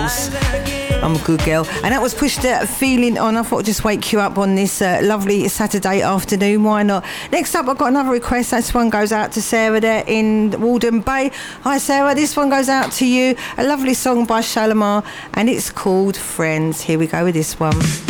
girls. I'm a good girl. And that was Pushed Feeling On. I thought I'd just wake you up on this lovely Saturday afternoon. Why not? Next up, I've got another request. This one goes out to Sarah there in Walden Bay. Hi, Sarah. This one goes out to you. A lovely song by Shalimar, and it's called Friends. Here we go with this one.